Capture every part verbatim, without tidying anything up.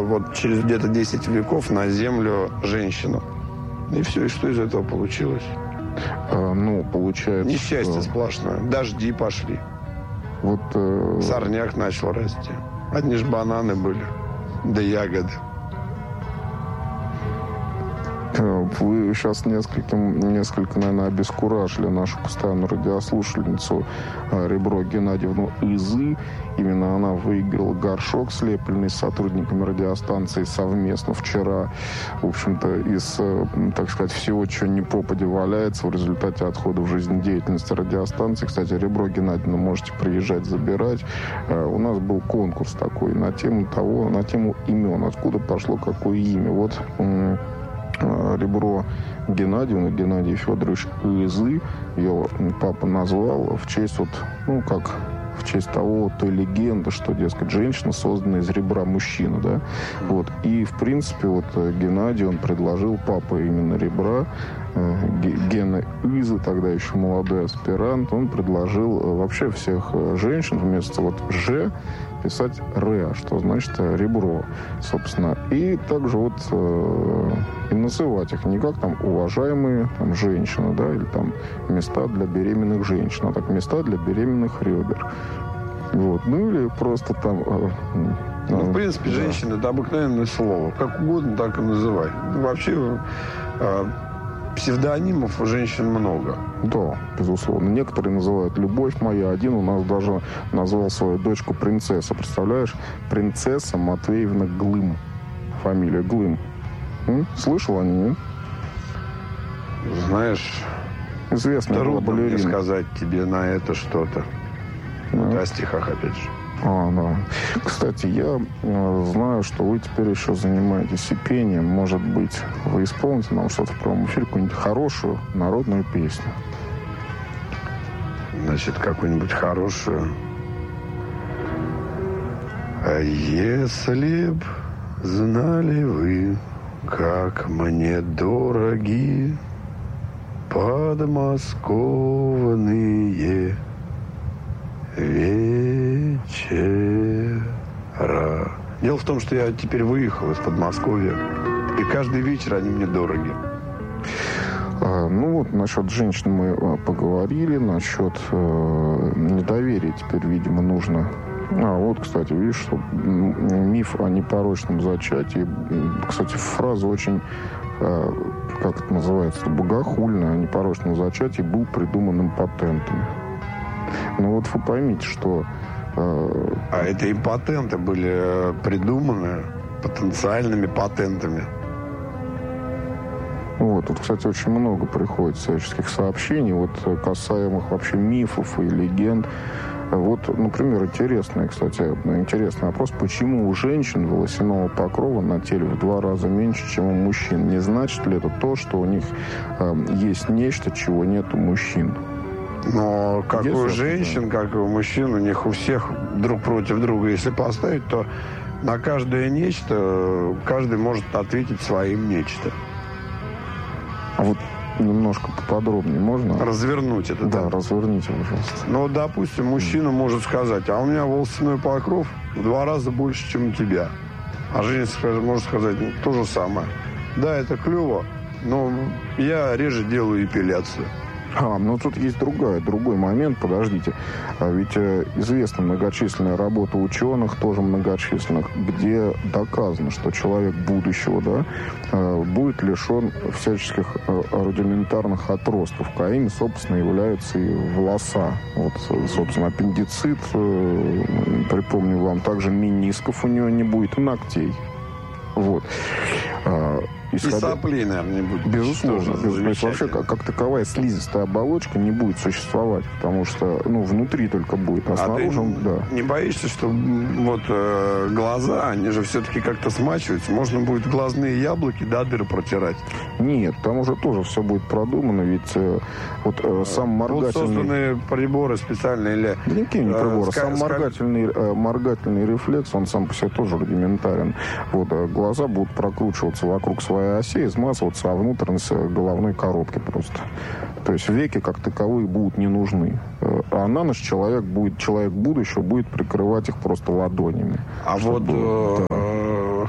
вот через где-то десять веков на землю женщину. И все, и что из этого получилось? А, ну, получается... Несчастье что... сплошное. Дожди пошли. Вот... Э... Сорняк начал расти. Одни ж бананы были. Да ягоды. Вы сейчас несколько, несколько, наверное, обескуражили нашу постоянную радиослушательницу Ребро Геннадьевну Изы. Именно она выиграла горшок, слепленный с сотрудниками радиостанции совместно вчера. В общем-то, из, так сказать, всего, чего не попадя валяется в результате отхода в жизнедеятельности радиостанции. Кстати, Ребро Геннадьевна, можете приезжать, забирать. У нас был конкурс такой на тему того, на тему имен. Откуда пошло какое имя. Вот... Ребро Геннадьевна, Геннадий Федорович Изы, ее папа назвал в честь вот, ну, как в честь того, той легенды, что, дескать, женщина создана из ребра мужчины, да, вот, и, в принципе, вот, Геннадий, он предложил, папа именно ребра, Гена Изы, тогда еще молодой аспирант, он предложил вообще всех женщин вместо вот «Ж» писать «Р», что значит ребро, собственно. И также вот э, и называть их не как там уважаемые там, женщины, да, или там места для беременных женщин, а так места для беременных ребер. Вот. Ну или просто там... Э, ну, в принципе, да. Женщина — это обыкновенное слово. Как угодно, так и называй. Вообще... Э, псевдонимов у женщин много. Да, безусловно. Некоторые называют «Любовь моя». Один у нас даже назвал свою дочку принцесса. Представляешь? Принцесса Матвеевна Глым. Фамилия Глым. М? Слышал о ней? Знаешь, известная трудно мне сказать тебе на это что-то. Да. О стихах, опять же. А, да. Кстати, я э, знаю, что вы теперь еще занимаетесь и пением. Может быть, вы исполните нам что-то в прямом эфире, какую-нибудь хорошую народную песню. Значит, какую-нибудь хорошую. А если б знали вы, как мне дороги подмосковные вечера. Дело в том, что я теперь выехал из Подмосковья, и каждый вечер они мне дороги. А, ну вот, насчет женщин мы поговорили, насчет э, недоверия теперь, видимо, нужно. А, вот, кстати, видишь, что миф о непорочном зачатии, кстати, фраза очень, э, как это называется, богохульная, о непорочном зачатии был придуман импотентами. Ну вот вы поймите, что... Э... А это импотенты были придуманы потенциальными патентами. Вот, тут, кстати, очень много приходит всяческих сообщений, вот, касаемых вообще мифов и легенд. Вот, например, интересный, кстати, интересный вопрос. Почему у женщин волосяного покрова на теле в два раза меньше, чем у мужчин? Не значит ли это то, что у них э, есть нечто, чего нет у мужчин? Но как Есть у женщин, это? Как и у мужчин, у них у всех друг против друга, если поставить, то на каждое нечто каждый может ответить своим нечто. А вот немножко поподробнее можно? Развернуть это. Да, да, разверните, пожалуйста. Ну, допустим, мужчина mm. может сказать, а у меня волосяной покров в два раза больше, чем у тебя. А женщина может сказать, ну, то же самое. Да, это клево, но я реже делаю эпиляцию. А, ну тут есть другая, другой момент, подождите. А ведь э, известна многочисленная работа ученых, тоже многочисленных, где доказано, что человек будущего, да, э, будет лишен всяческих э, рудиментарных отростков. А ими, собственно, являются и волоса. Вот, собственно, аппендицит, э, припомню вам, также менисков у него не будет, и ногтей. Вот. Исходя... И соплей, наверное, не будет. Безусловно. То есть вообще как, как таковая слизистая оболочка не будет существовать, потому что ну, внутри только будет, а, а снаружи... ты да. не боишься, что вот э, глаза, они же все-таки как-то смачиваются, можно будет глазные яблоки до дыры протирать? Нет, там уже тоже все будет продумано, ведь э, вот э, сам моргательный... Вот созданы приборы специальные для... Да никакие не приборы. Э, сам ска... моргательный, э, моргательный рефлекс, он сам по себе тоже рудиментарен. Вот, э, глаза будут прокручиваться вокруг своей оси и смазываться о внутренность головной коробки просто. То есть веки как таковые будут не нужны. А на ночь человек будет, человек будущего будет прикрывать их просто ладонями. А вот чтобы, э, да.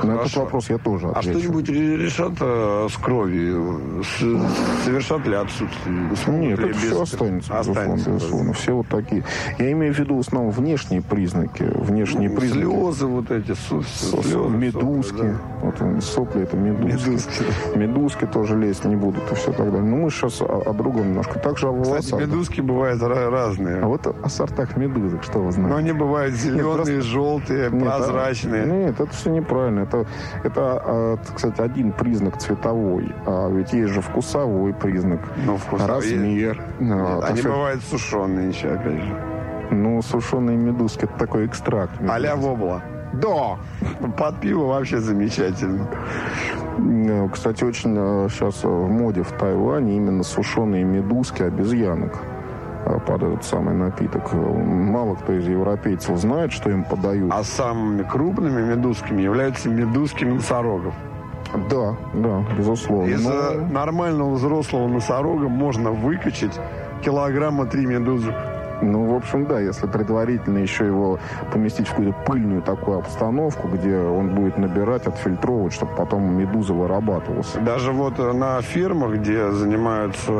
На этот вопрос я тоже отвечу. А что-нибудь решат э, с кровью? С, совершат ли отсутствие? Нет, это все останется, безусловно, безусловно. Все вот такие. Я имею в виду в основном внешние признаки. Внешние ну, признаки. Слезы вот эти, су- слезы, медузки. Сопли, да. Вот сопли, это медузки. Медузки. Медузки тоже лезть не будут и все так далее. Но мы сейчас о, о другом немножко. Также о волосах. Кстати, медузки бывают разные. А вот о сортах медузок, что вы знаете? Но они бывают зеленые, нет, просто... желтые, нет, прозрачные. Нет, это все неправильно. Это, это, кстати, один признак цветовой. А ведь есть же вкусовой признак. Ну, вкусовой. Размер. Нет, а, они все... бывают сушеные еще, опять же. Ну, сушеные медузки, это такой экстракт. А-ля вобла. Да! Под пиво вообще замечательно. Кстати, очень сейчас в моде в Тайване именно сушеные медузки обезьянок под этот самый напиток. Мало кто из европейцев знает, что им подают. А самыми крупными медузками являются медузки носорогов. Да, да, безусловно. Из Но... нормального взрослого носорога можно выкачать килограмма три медузы. Ну, в общем, да, если предварительно еще его поместить в какую-то пыльную такую обстановку, где он будет набирать, отфильтровывать, чтобы потом медуза вырабатывалась. Даже вот на фермах, где занимаются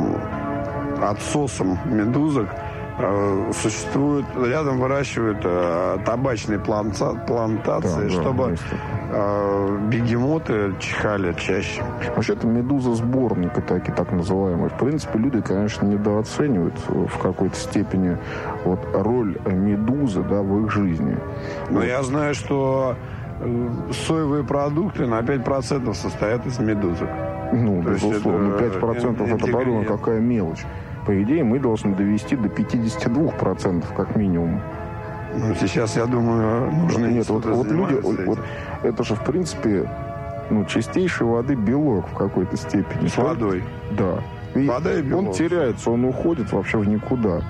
отсосом медузок, существует, рядом выращивают табачные планта, плантации, да, чтобы да, бегемоты чихали чаще. Вообще-то медуза сборника, такие так называемые. В принципе, люди, конечно, недооценивают в какой-то степени вот роль медузы, да, в их жизни. Но вот. Я знаю, что соевые продукты на пять процентов состоят из медузок. Ну, то безусловно, пять процентов это, подумай, какая мелочь. По идее, мы должны довести до пятьдесят два процента как минимум. Ну, сейчас, я думаю, нужно... Нет, вот, вот люди... Вот, это же, в принципе, ну, чистейшей воды белок в какой-то степени. С водой? Да. И вода и белок. Он теряется, он уходит вообще в никуда.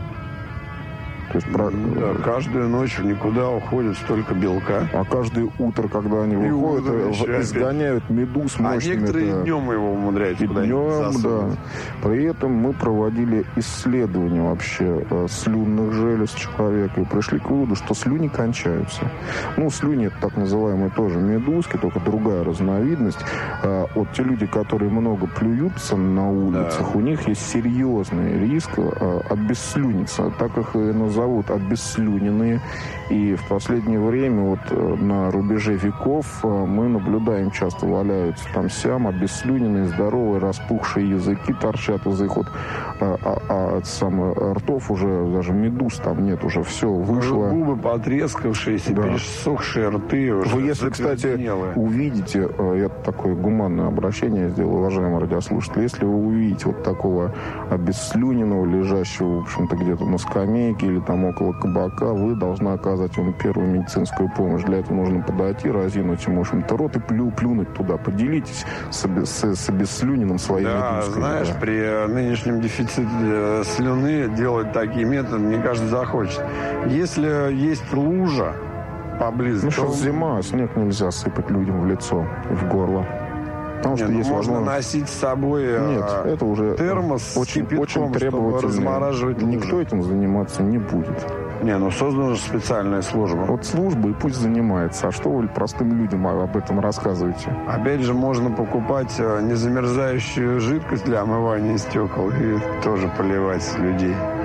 То есть, про... да, каждую ночь в никуда уходит столько белка. А каждое утро, когда они и выходят, в... изгоняют медуз мощными. А некоторые это... днем его умудряются днем, да. При этом мы проводили исследования вообще слюнных желез человека и пришли к выводу, что слюни кончаются. Ну, слюни — это так называемые тоже медузки, только другая разновидность. А вот те люди, которые много плюются на улицах, да, у них есть серьезный риск обесслюниться. Так их и называют зовут обесслюненные. И в последнее время вот на рубеже веков мы наблюдаем, часто валяются там сям обесслюненные, здоровые, распухшие языки торчат из их вот а, а, а, сам, ртов, уже даже медуз там нет, уже все вышло. Губы потрескавшиеся, да, пересохшие рты уже. Вы, если, кстати, увидите, я такое гуманное обращение сделал, уважаемые радиослушатели, если вы увидите вот такого обесслюненного, лежащего, в общем-то, где-то на скамейке или там около кабака, вы должны оказать ему первую медицинскую помощь. Для этого нужно подойти, разинуть ему, в общем-то, рот и плю, плюнуть туда. Поделитесь с, с, с обесслюненным своей да, медузкой. Знаешь, да, при нынешнем дефиците слюны делать такие методы не каждый захочет. Если есть лужа поблизости... Ну, сейчас то... зима, снег нельзя сыпать людям в лицо и в горло. Потому что ну, есть можно возможность... носить с собой Нет, это уже термос очень, с кипятком, очень требовательно. Никто этим заниматься не будет. Не, ну создана же специальная служба. Вот служба и пусть занимается. А что вы простым людям об этом рассказываете? Опять же, можно покупать незамерзающую жидкость для омывания стекол и тоже поливать людей.